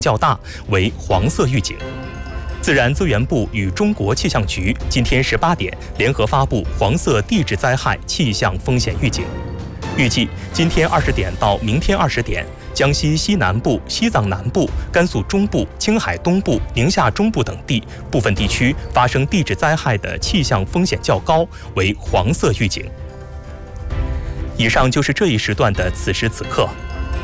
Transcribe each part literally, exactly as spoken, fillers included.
较大，为黄色预警。自然资源部与中国气象局今天十八点联合发布黄色地质灾害气象风险预警。预计今天二十点到明天二十点，江西西南部、西藏南部、甘肃中部、青海东部、宁夏中部等地部分地区发生地质灾害的气象风险较高，为黄色预警。以上就是这一时段的此时此刻。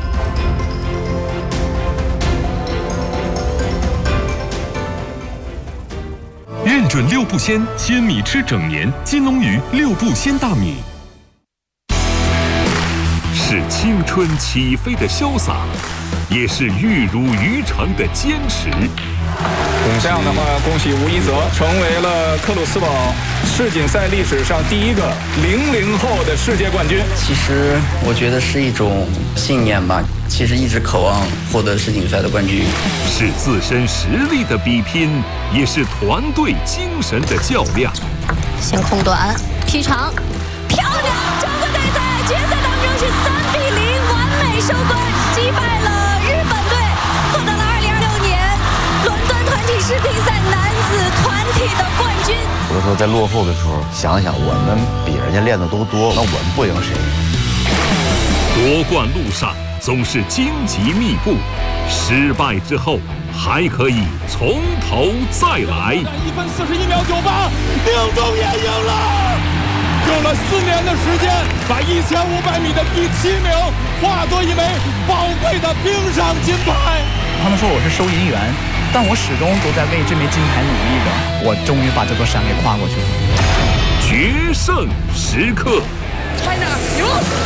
认准六步鲜，鲜米吃整年。金龙鱼六步鲜大米，是青春起飞的潇洒，也是玉汝于成的坚持。 这样的话，恭喜吴一泽成为了克鲁斯堡世锦赛历史上第一个零零后的世界冠军。 其实我觉得是一种信念吧，其实一直渴望获得世锦赛的冠军。 是自身实力的比拼，也是团队精神的较量。 先空短劈长，漂亮！中国队在决赛当中是三比零完美收官，击败了日本队，获得了二零二六年伦敦团体世乒赛男子团体的冠军。 有的时候在落后的时候，想想我们比人家练的都多，那我们不赢谁？ 夺冠路上总是荆棘密布，失败之后还可以从头再来。 一分四十一秒九八，宁中也赢了，用了四年的时间，把一千五百米的第七名化作一枚宝贵的冰上金牌。 他们说我是收银员，但我始终都在为这枚金牌努力着。我终于把这座山给跨过去了。 决胜时刻 ，China 赢！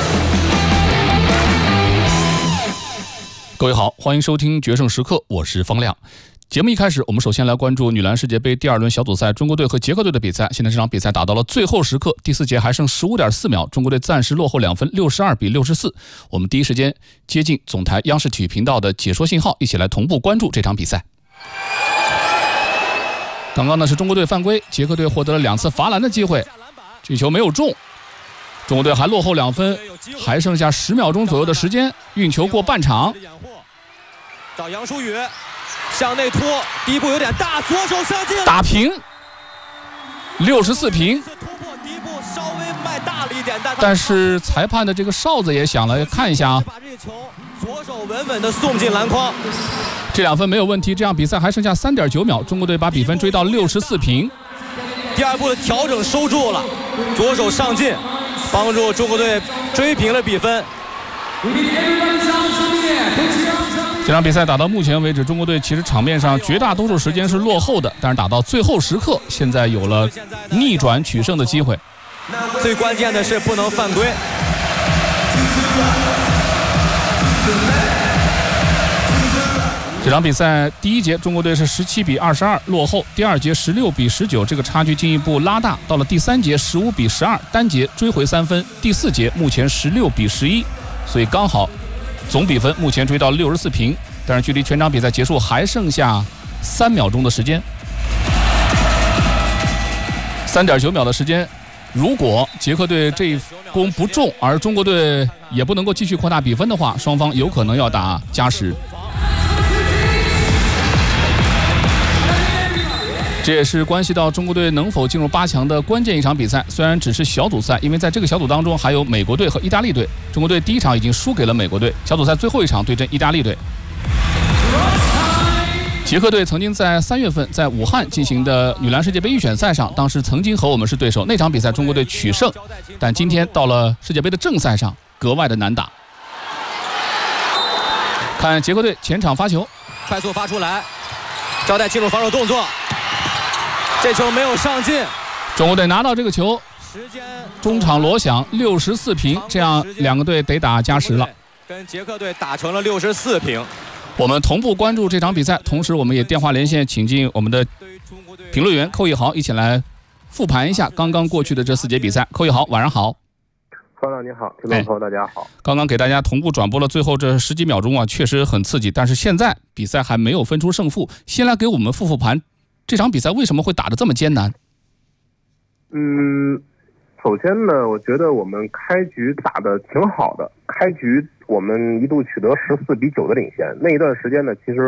各位好，欢迎收听决胜时刻，我是方亮。节目一开始，我们首先来关注女篮世界杯第二轮小组赛中国队和捷克队的比赛。现在这场比赛打到了最后时刻，第四节还剩 十五点四秒，中国队暂时落后两分，六十二比六十四。我们第一时间接近总台央视体育频道的解说信号，一起来同步关注这场比赛。刚刚呢是中国队犯规，捷克队获得了两次罚篮的机会，这球没有中，中国队还落后两分，还剩下十秒钟左右的时间，运球过半场。 找杨舒雨向内拖，第一步有点大，左手上进， 打平，六十四平。 第一步稍微迈大了一点， 但是裁判的这个哨子也响了，看一下啊。 把这球左手稳稳地送进篮筐， 这两分没有问题。这样比赛还剩下 三点九秒，中国队把比分追到六十四平。 第二步的调整收住了，左手上进，帮助中国队追平了比分。 这场比赛打到目前为止，中国队其实场面上绝大多数时间是落后的，但是打到最后时刻，现在有了逆转取胜的机会。 最关键的是不能犯规。 这场比赛第一节中国队是十七比二十二落后，第二节十六比十九，这个差距进一步拉大，到了第三节十五比十二，单节追回三分，第四节目前十六比十一，所以刚好总比分目前追到六十四平，但是距离全场比赛结束还剩下三秒钟的时间，三点九秒的时间。如果捷克队这一攻不中，而中国队也不能够继续扩大比分的话，双方有可能要打加时。这也是关系到中国队能否进入八强的关键一场比赛。虽然只是小组赛，因为在这个小组当中还有美国队和意大利队。中国队第一场已经输给了美国队，小组赛最后一场对阵意大利队。捷克队曾经在三月份在武汉进行的女篮世界杯预选赛上，当时曾经和我们是对手，那场比赛中国队取胜，但今天到了世界杯的正赛上格外的难打。看捷克队前场发球， 快速发出来，招岱进入防守动作，这球没有上进。 中国队拿到这个球，中场锣响，六十四平，这样两个队得打加时了。 跟捷克队打成了六十四平。 我们同步关注这场比赛，同时我们也电话连线，请进我们的评论员寇一豪，一起来复盘一下刚刚过去的这四节比赛。寇一豪，晚上好。 方亮你好，听众朋友大家好。 刚刚给大家同步转播了最后这十几秒钟啊，确实很刺激，但是现在比赛还没有分出胜负。先来给我们复复盘，这场比赛为什么会打得这么艰难？ 嗯，首先呢，我觉得我们开局打得挺好的，开局我们一度取得十四比九的领先。那一段时间呢，其实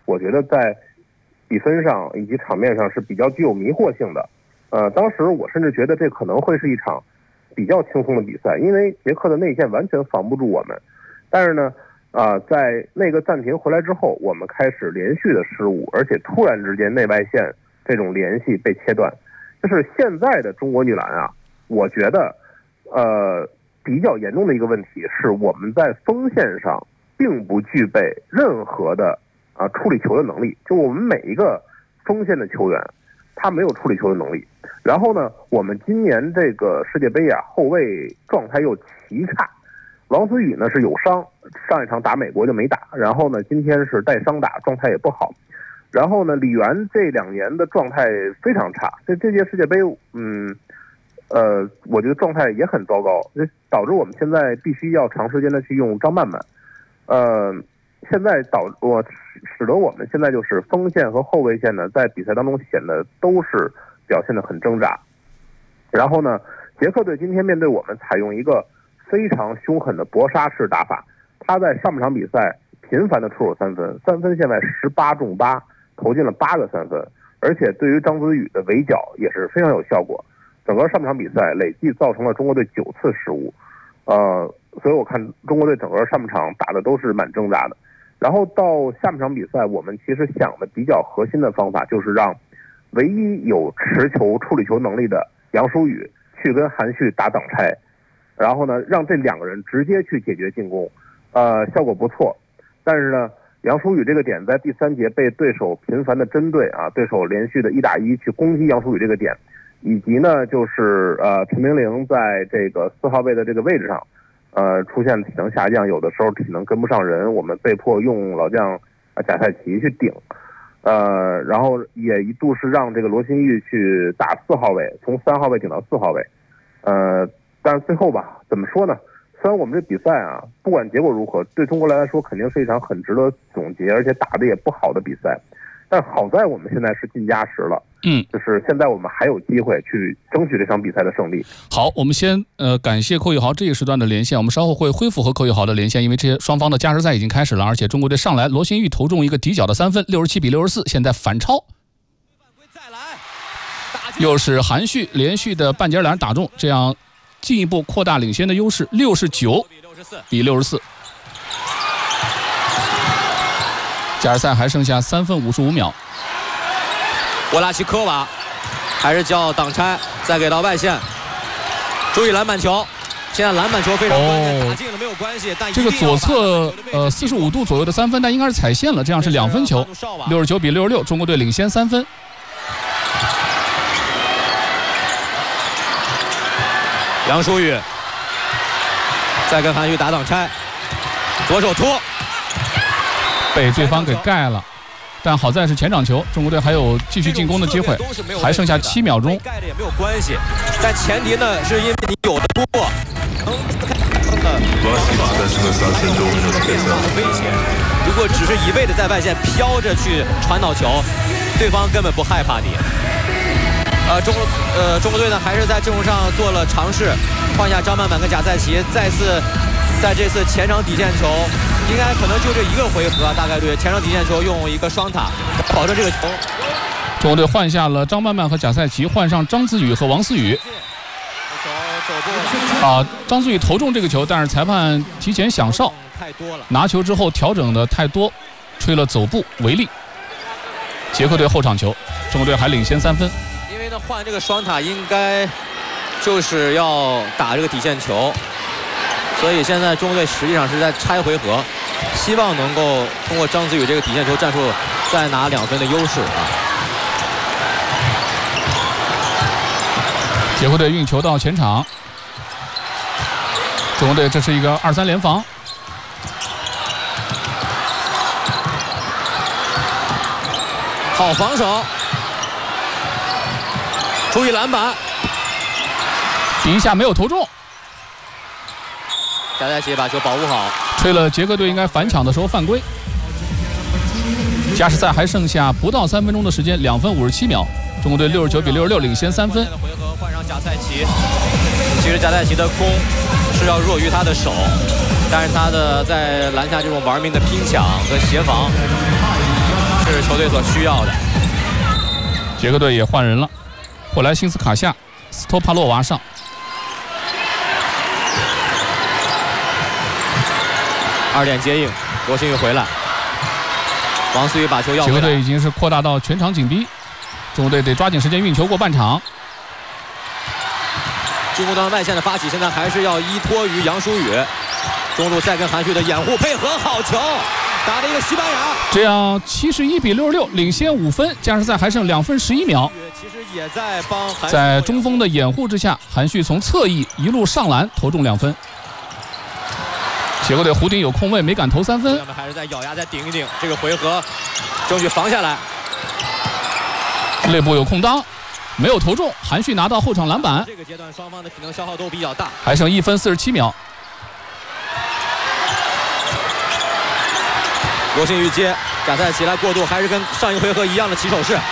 我觉得在比分上以及场面上是比较具有迷惑性的。呃，当时我甚至觉得这可能会是一场比较轻松的比赛，因为捷克的内线完全防不住我们。但是呢，啊、呃，在那个暂停回来之后，我们开始连续的失误，而且突然之间内外线这种联系被切断。就是现在的中国女篮啊，我觉得，呃，比较严重的一个问题是我们在锋线上并不具备任何的啊、呃、处理球的能力，就我们每一个锋线的球员，他没有处理球的能力。然后呢，我们今年这个世界杯啊，后卫状态又奇差。王思雨呢是有伤，上一场打美国就没打，然后呢今天是带伤打，状态也不好。然后呢，李媛这两年的状态非常差，这这届世界杯，嗯，呃，我觉得状态也很糟糕，这导致我们现在必须要长时间的去用张曼曼，呃，现在导我使得我们现在就是锋线和后卫线呢，在比赛当中显得都是表现得很挣扎。然后呢，捷克队今天面对我们采用一个非常凶狠的搏杀式打法，他在上半场比赛频繁的出手三分，三分线外十八中八，投进了八个三分，而且对于张子宇的围剿也是非常有效果。整个上半场比赛累计造成了中国队九次失误，呃，所以我看中国队整个上半场打的都是蛮挣扎的。然后到下半场比赛，我们其实想的比较核心的方法就是让唯一有持球处理球能力的杨舒宇去跟韩旭打挡拆，然后呢，让这两个人直接去解决进攻，呃，效果不错。但是呢，杨舒宇这个点在第三节被对手频繁的针对啊，对手连续的一打一去攻击杨舒宇这个点，以及呢，就是呃陈明玲在这个四号位的这个位置上，呃出现体能下降，有的时候体能跟不上人，我们被迫用老将啊贾赛奇去顶，呃，然后也一度是让这个罗新玉去打四号位，从三号位顶到四号位，呃。但是最后吧，怎么说呢？虽然我们这比赛啊，不管结果如何，对中国来说肯定是一场很值得总结，而且打得也不好的比赛。但好在我们现在是进加时了， 嗯， 就是现在我们还有机会去争取这场比赛的胜利。 好，我们先呃感谢寇玉豪这一时段的连线，我们稍后会恢复和寇玉豪的连线，因为这些双方的加时赛已经开始了，而且中国队上来罗新玉投中一个底角的三分，六十七比六十四，现在反超。又是韩旭连续的半截篮打中，这样进一步扩大领先的优势，六十九比六十四。加时赛还剩下三分五十五秒。 沃拉奇科娃还是叫挡拆，再给到外线，注意篮板球。现在篮板球非常关键， 哦、 打进了没有关系，但这个左侧呃四十五度左右的三分，但应该是踩线了，这样是两分球。六十九比六十六，中国队领先三分。 杨舒宇再跟韩旭打挡拆，左手托， 被对方给盖了。但好在是前场球，中国队还有继续进攻的机会，还剩下七秒钟。 盖的也没有关系，但前提呢是因为你有的突破，能危险。如果只是一味的在外线飘着去传导球，对方根本不害怕你。呃，中呃中国队呢还是在阵容上做了尝试，换下张曼曼跟贾赛奇，再次在这次前场底线球，应该可能就这一个回合，大概率前场底线球用一个双塔，保证这个球。 中国队换下了张曼曼和贾赛奇，换上张子宇和王思雨。啊，张子宇投中这个球，但是裁判提前响哨， 太多了， 拿球之后调整的太多，吹了走步违例。捷克队后场球，中国队还领先三分。 因为呢换这个双塔应该就是要打这个底线球，所以现在中国队实际上是在拆回合，希望能够通过张子宇这个底线球战术再拿两分的优势啊。 捷克队运球到前场，中国队这是一个二三联防。 好防守，注意篮板， 第一下没有投中。 贾赛奇把球保护好， 吹了捷克队应该反抢的时候犯规。加时赛还剩下不到三分钟的时间，两分五十七秒，中国队六十九比六十六领先三分。 回合换上贾赛奇，其实贾赛奇的攻是要弱于他的手，但是他的在篮下这种玩命的拼抢和协防国队所需要的。 捷克队也换人了，霍莱辛斯卡下，斯托帕洛娃上。 二点接应，罗新宇回来，王思雨把球要回来。 捷克队已经是扩大到全场紧逼，中国队得抓紧时间运球过半场。 中国端外线的发起，现在还是要依托于杨舒雨，中路再跟韩旭的掩护配合，好球，打了一个西班牙。 这样七十一比六十六，领先五分，加时赛还剩两分十一秒。 其实也在帮韩旭， 在中锋的掩护之下，韩旭从侧翼一路上篮投中两分。捷克队弧顶有空位，没敢投三分。 他们还是在咬牙再顶一顶，这个回合争取防下来。 内部有空当，没有投中，韩旭拿到后场篮板。 这个阶段双方的体能消耗都比较大， 还剩一分四十七秒。 罗新宇接，贾赛起来过渡，还是跟上一个回合一样的起手式。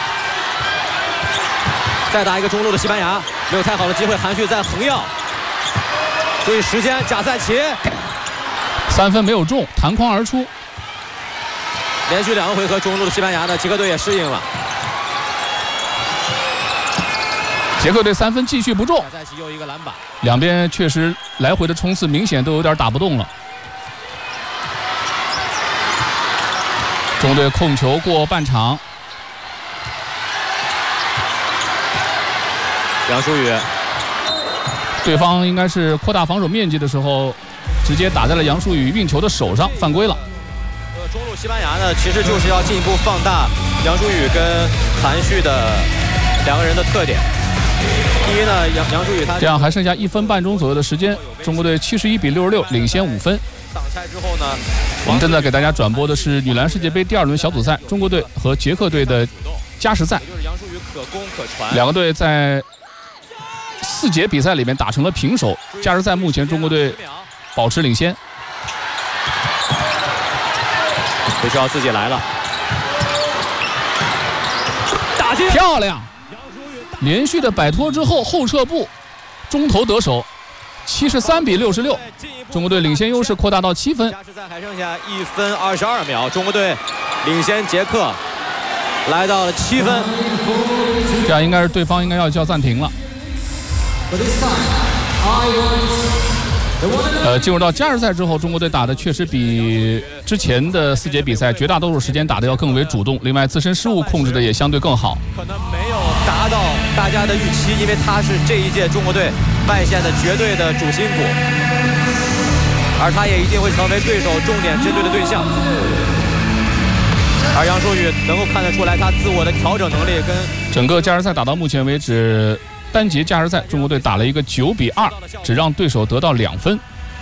再打一个中路的西班牙，没有太好的机会，韩旭在横要。注意时间，贾赛奇。 三分没有中，弹框而出。 连续两个回合中路的西班牙呢，捷克队也适应了。 捷克队三分继续不中， 再起又一个篮板。 两边确实来回的冲刺明显都有点打不动了。中国队控球过半场， 杨舒雨， 对方应该是扩大防守面积的时候。直接打在了杨舒雨运球的手上，犯规了。 呃，中路西班牙呢，其实就是要进一步放大杨舒雨跟韩旭的两个人的特点。第一呢，杨杨舒雨他这样还剩下一分半钟左右的时间，中国队七十一比六十六领先五分。 挡拆之后呢， 我们正在给大家转播的是女篮世界杯第二轮小组赛，中国队和捷克队的加时赛。 就是杨舒雨可攻可传。 两个队在四节比赛里面打成了平手，加时赛目前中国队保持领先。 韦少自己来了，打进， 漂亮！连续的摆脱之后后撤步，中投得手，七十三比六十六，中国队领先优势扩大到七分。 加时赛还剩下一分二十二秒，中国队领先捷克，来到了七分。 这样应该是对方应该要叫暂停了。呃，进入到加时赛之后，中国队打的确实比之前的四节比赛绝大多数时间打的要更为主动。另外，自身失误控制的也相对更好。 可能没有达到大家的预期，因为他是这一届中国队外线的绝对的主心骨，而他也一定会成为对手重点针对的对象。而杨舒雨能够看得出来，他自我的调整能力跟整个加时赛打到目前为止。单节加时赛，中国队打了一个九比二，只让对手得到两分。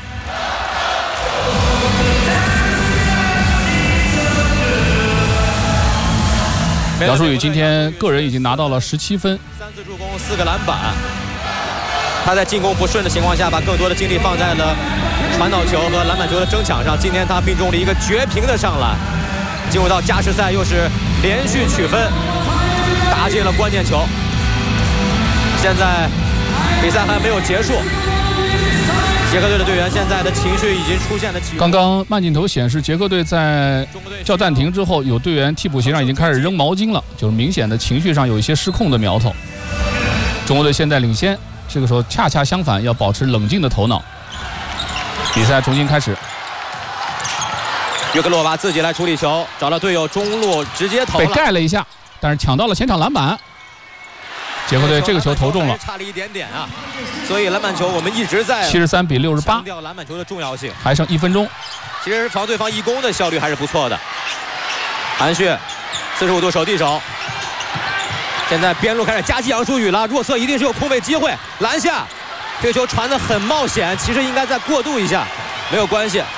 杨舒雨今天个人已经拿到了十七分， 三次助攻，四个篮板。他在进攻不顺的情况下，把更多的精力放在了传导球和篮板球的争抢上。今天他命中了一个绝平的上篮。进入到加时赛，又是连续取分，打进了关键球。现在比赛还没有结束，捷克队的队员现在的情绪已经出现了起伏。 刚刚慢镜头显示，捷克队在叫暂停之后，有队员替补席上已经开始扔毛巾了，就是明显的情绪上有一些失控的苗头。中国队现在领先，这个时候恰恰相反，要保持冷静的头脑。比赛重新开始， 约克洛娃自己来处理球，找到队友中路直接投了， 被盖了一下，但是抢到了前场篮板。捷克队这个球投中了， 差了一点点啊！所以篮板球我们一直在七十三比六十八， 强调篮板球的重要性。 还剩一分钟， 其实防对方一攻的效率还是不错的。韩旭，四十五度手递手，现在边路开始夹击杨舒雨了，弱侧一定是有空位机会，篮下，这个球传得很冒险，其实应该再过渡一下，没有关系。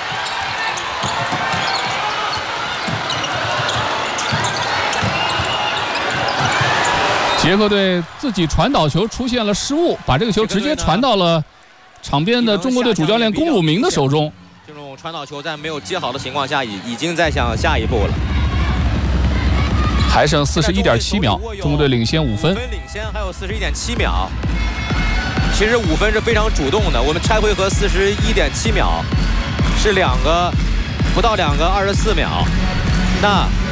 捷克队自己传导球出现了失误，把这个球直接传到了场边的中国队主教练龚汝明的手中。 这种传导球在没有接好的情况下，已已经在向下一步了。 还剩四十一点七秒，中国队领先五分。 分领先还有四十一点七秒。其实五分是非常主动的，我们拆回合四十一点七秒，是两个不到两个二十四秒。那